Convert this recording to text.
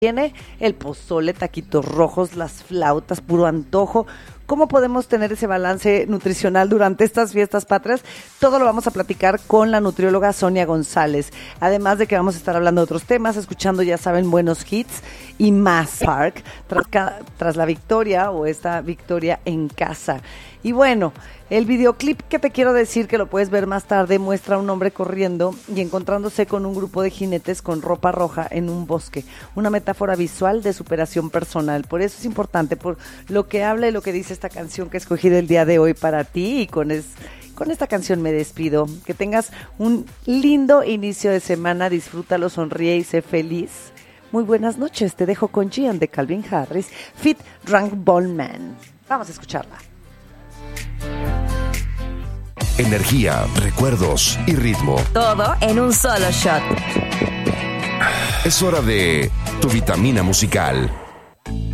Tiene el pozole, taquitos rojos, las flautas, puro antojo. ¿Cómo podemos tener ese balance nutricional durante estas fiestas patrias? Todo lo vamos a platicar con la nutrióloga Sonia González. Además de que vamos a estar hablando de otros temas, escuchando, ya saben, buenos hits y más Park tras la victoria o esta victoria en casa. Y bueno, el videoclip que te quiero decir, que lo puedes ver más tarde, muestra a un hombre corriendo y encontrándose con un grupo de jinetes con ropa roja en un bosque. Una metáfora visual de superación personal. Por eso es importante, por lo que habla y lo que dice esta canción que escogí del día de hoy para ti. Y con esta canción me despido. Que tengas un lindo inicio de semana. Disfrútalo, sonríe y sé feliz. Muy buenas noches. Te dejo con Gian de Calvin Harris, Fit Drunk Ballman. Vamos a escucharla. Energía, recuerdos y ritmo. Todo en un solo shot. Es hora de tu vitamina musical.